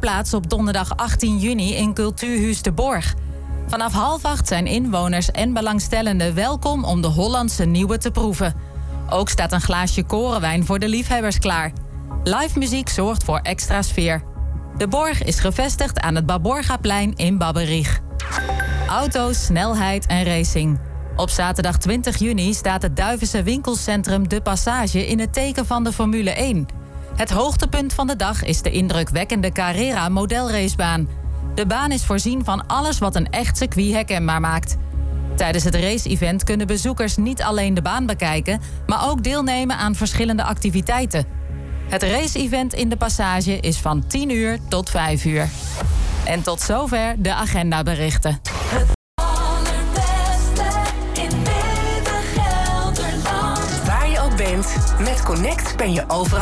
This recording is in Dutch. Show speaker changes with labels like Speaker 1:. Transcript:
Speaker 1: plaats op donderdag 18 juni in Cultuurhuis de Borg. Vanaf 7:30 zijn inwoners en belangstellenden welkom om de Hollandse nieuwe te proeven. Ook staat een glaasje korenwijn voor de liefhebbers klaar. Live muziek zorgt voor extra sfeer. De Borg is gevestigd aan het Baborgaplein in Babberich. Auto's, snelheid en racing. Op zaterdag 20 juni staat het Duivense winkelcentrum De Passage in het teken van de Formule 1. Het hoogtepunt van de dag is de indrukwekkende Carrera modelracebaan. De baan is voorzien van alles wat een echt circuit herkenbaar maakt. Tijdens het race-event kunnen bezoekers niet alleen de baan bekijken, maar ook deelnemen aan verschillende activiteiten. Het race-event in De Passage is van 10 uur tot 5 uur. En tot zover de agendaberichten.
Speaker 2: Het allerbeste in Midden-Gelderland.
Speaker 3: Waar je ook bent, met Connect ben je overal.